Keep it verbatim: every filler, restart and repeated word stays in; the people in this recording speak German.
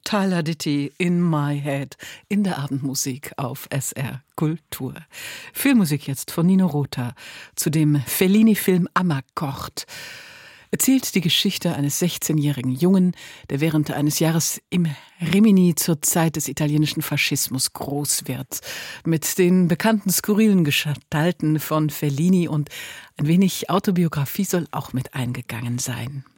Tyler Ditty in My Head in der Abendmusik auf S R Kultur. Filmmusik jetzt von Nino Rota zu dem Fellini-Film Amarcord. Erzählt die Geschichte eines sechzehnjährigen Jungen, der während eines Jahres im Rimini zur Zeit des italienischen Faschismus groß wird. Mit den bekannten skurrilen Gestalten von Fellini und ein wenig Autobiografie soll auch mit eingegangen sein.